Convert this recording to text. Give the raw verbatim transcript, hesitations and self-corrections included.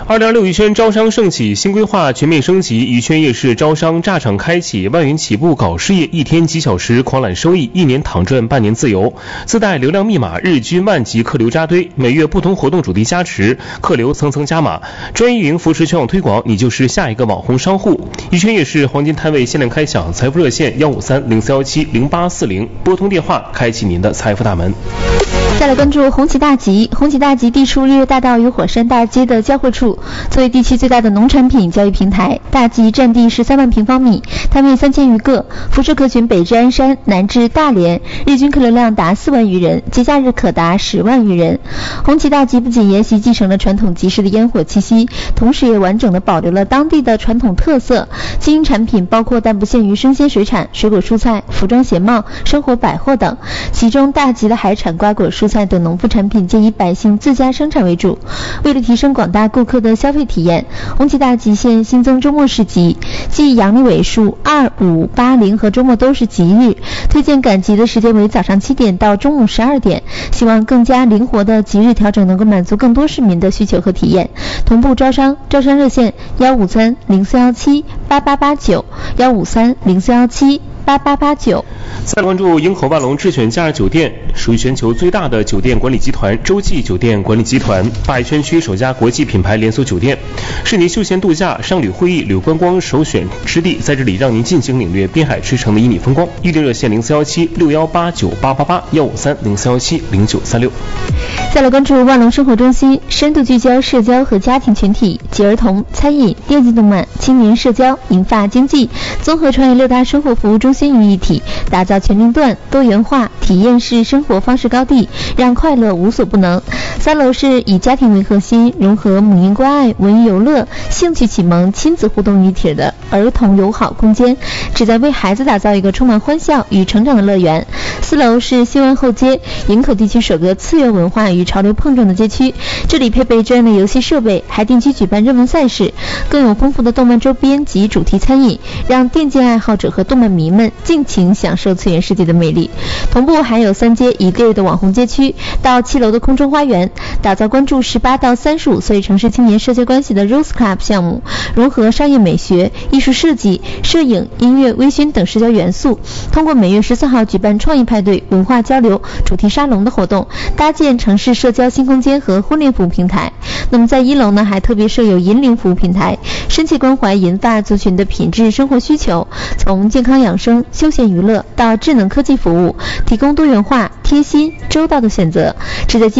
二零二六宜轩招商盛起，新规划全面升级，宜轩夜市招商炸场开启，万元起步搞事业，一天几小时狂揽收益，一年躺赚半年自由，自带流量密码，日均万级客流扎堆，每月不同活动主题加持，客流层层加码，专业运营扶持全网推广，你就是下一个网红商户。宜轩夜市黄金摊位限量开抢，财富热线幺五三零四幺七零八四零，拨通电话开启您的财富大门。 再来关注红旗大集，红旗大集地处日月大道与火山大街的交汇处，作为地区最大的农产品交易平台，大集占地十三万平方米，摊位三千余个，辐射客群北至鞍山，南至大连，日均客流量达四万余人，节假日可达十万余人。红旗大集不仅沿袭继承了传统集市的烟火气息，同时也完整的保留了当地的传统特色，经营产品包括但不限于生鲜水产、水果蔬菜、服装鞋帽、生活百货等，其中大集的海产、瓜果、蔬菜等农副产品皆以百姓自家生产为主。为了提升广大顾客的消费体验，红旗大集现新增周末市集，即阳历尾数二、五、八、零和周末都是吉日，推荐赶集的时间为早上七点到中午十二点，希望更加灵活的吉日调整能够满足更多市民的需求和体验。同步招商，招商热线幺五三零四幺七八八八九幺五三零四幺七八八八九。 再关注鹰口万隆智选假日酒店，属于全球最大的酒店管理集团洲际酒店管理集团，大爱圈区首家国际品牌连锁酒店，是您休闲度假、商旅会议、旅游观光首选之地，在这里让您尽情领略滨海之城的旖旎风光。预订热线零四幺七六幺八九八八八幺五三零四幺七零九三六。 再来关注万隆生活中心，深度聚焦社交和家庭群体，集儿童、餐饮、电竞动漫、青年社交、银发经济，综合创业六大生活服务中心于一体，打造全龄段、多元化、体验式生活方式高地，让快乐无所不能。三楼是以家庭为核心，融合母婴关爱、文娱游乐、兴趣启蒙、亲子互动于一体的儿童友好空间，旨在为孩子打造一个充满欢笑与成长的乐园。四楼是新湾后街，营口地区首个次元文化与潮流碰撞的街区，这里配备专业的游戏设备，还定期举办热门赛事，更有丰富的动漫周边及主题餐饮，让电竞爱好者和动漫迷们尽情享受次元世界的魅力。同步还有三街一个月的网红街区，到七楼的空中花园，打造关注十八到三十五岁城市青年社交关系的 Rose Club 项目，融合商业美学、艺术设计、摄影、音乐、微醺等社交元素，通过每月十四号举办创意派对、文化交流、主题沙龙的活动，搭建城市社交新空间和婚恋服务平台。那么在一楼呢，还特别设有银龄服务平台，深切关怀银发族群的品质生活需求，从健康养生、休闲娱乐到智能科技服务，提供多元化、贴心、周到的选择，旨在